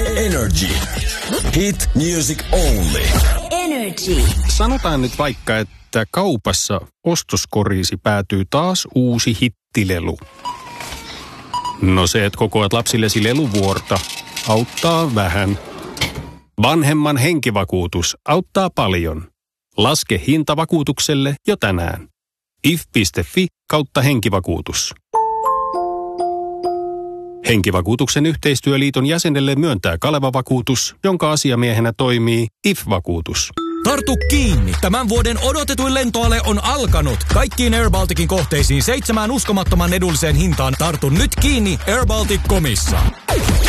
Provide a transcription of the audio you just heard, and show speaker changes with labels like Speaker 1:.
Speaker 1: Energy. Hit music only.
Speaker 2: Energy.
Speaker 3: Sanotaan nyt vaikka, että kaupassa ostoskoriisi päätyy taas uusi hittilelu. No se, että kokoat lapsillesi leluvuorta, auttaa vähän. Vanhemman henkivakuutus auttaa paljon. Laske hinta vakuutukselle jo tänään. if.fi/henkivakuutus. Henkivakuutuksen yhteistyöliiton jäsenelle myöntää Kaleva-vakuutus, jonka asiamiehenä toimii IF-vakuutus.
Speaker 4: Tartu kiinni! Tämän vuoden odotetuin lentoale on alkanut. Kaikkiin Air Balticin kohteisiin 7 uskomattoman edulliseen hintaan. Tartu nyt kiinni airbaltic.comissa.